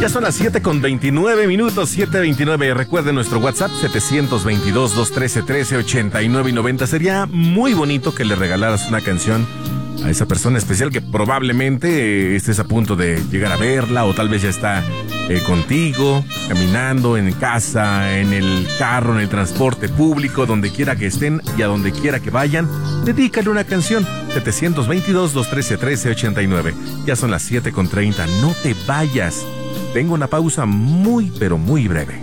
Ya son las 7:29, 7:29. Recuerden nuestro WhatsApp, 722-213-1389 y 90. Sería muy bonito que le regalaras una canción a esa persona especial que probablemente estés a punto de llegar a verla, o tal vez ya está contigo, caminando, en casa, en el carro, en el transporte público, donde quiera que estén y a donde quiera que vayan. Dedícale una canción. 722-213-1389. Ya son las 7:30. No te vayas. Tengo una pausa muy, pero muy breve.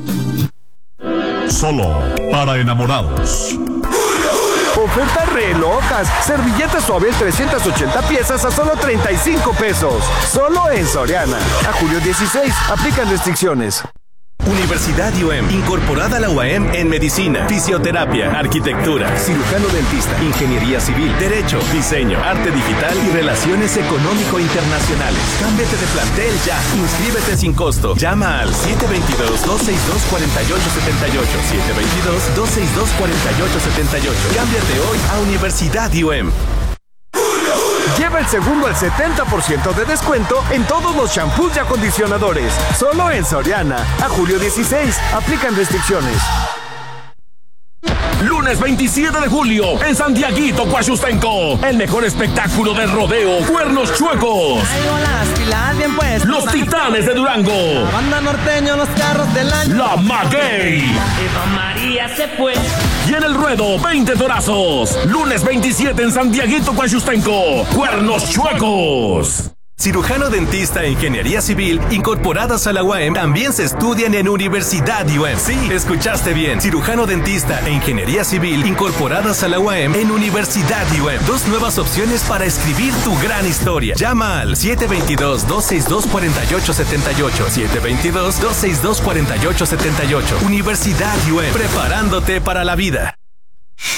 Solo para enamorados. Ofertas re locas. Servilleta Suabel 380 piezas a solo 35 pesos. Solo en Soriana. A julio 16. Aplican restricciones. Universidad UM, incorporada a la UAM en medicina, fisioterapia, arquitectura, cirujano dentista, ingeniería civil, derecho, diseño, arte digital y relaciones económico-internacionales. Cámbiate de plantel ya. Inscríbete sin costo. Llama al 722-262-4878. 722-262-4878. Cámbiate hoy a Universidad UM. Lleva el segundo al 70% de descuento en todos los shampoos y acondicionadores. Solo en Soriana. A julio 16. Aplican restricciones. Lunes 27 de julio, en Santiaguito, Coachustenco. El mejor espectáculo de rodeo, Cuernos Chuecos. Los Titanes de Durango. La banda norteño, los carros del año. La Maguey. Eva María se fue. Y en el ruedo, 20 torazos. Lunes 27 en Santiaguito, Coachustenco. Cuernos Chuecos. Cirujano dentista e ingeniería civil incorporadas a la UAM también se estudian en Universidad UAM. Sí, escuchaste bien. Cirujano dentista e ingeniería civil incorporadas a la UAM en Universidad UAM. Dos nuevas opciones para escribir tu gran historia. Llama al 722-262-4878. 722-262-4878. Universidad UAM. Preparándote para la vida.